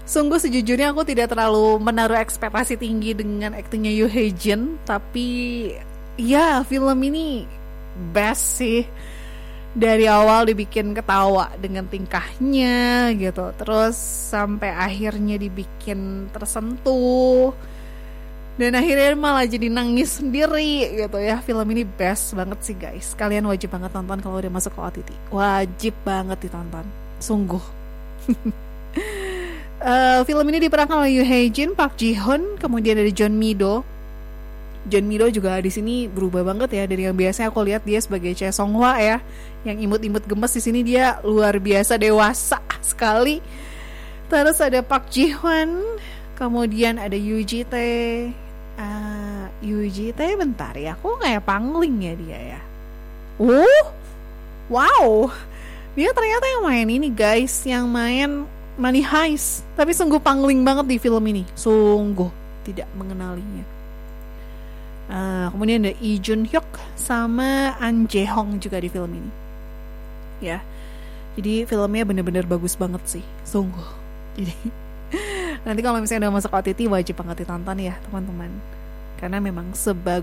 Sungguh sejujurnya aku tidak terlalu menaruh ekspektasi tinggi dengan aktingnya Yoo Hae Jin, tapi ya film ini best sih. Dari awal dibikin ketawa dengan tingkahnya gitu, terus sampai akhirnya dibikin tersentuh, dan akhirnya malah jadi nangis sendiri gitu ya. Film ini best banget sih guys, kalian wajib banget nonton kalau udah masuk ke OTT, wajib banget ditonton, sungguh. Film ini diperankan oleh Yoo Hae Jin, Park Ji Hoon, kemudian ada John Mi-do. John Mi-do juga di sini berubah banget ya dari yang biasanya aku lihat dia sebagai Chae Song Hwa ya, yang imut-imut gemes. Di sini dia luar biasa dewasa sekali. Terus ada Park Ji Hoon, kemudian ada Yoo Ji Tae. Yoo Ji Tae bentar ya, aku kayak pangling ya dia ya. Wow, dia ternyata yang main ini guys, yang main Money Heist. Tapi sungguh pangling banget di film ini, sungguh tidak mengenalinya. Kemudian ada Lee Jun Hyuk sama An Jae Hong juga di film ini ya. Jadi filmnya bener-bener bagus banget sih, sungguh. Jadi nanti kalau misalnya udah masuk OTT wajib banget ditonton ya teman-teman, karena memang sebagus